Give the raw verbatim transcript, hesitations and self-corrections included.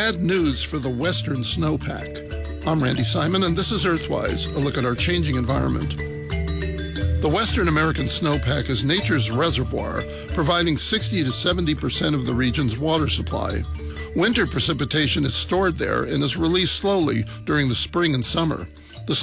bad news for the western snowpack. I'm Randy Simon, and this is Earthwise, a look at our changing environment. The western American snowpack is nature's reservoir, providing sixty to seventy percent of the region's water supply. Winter precipitation is stored there and is released slowly during the spring and summer.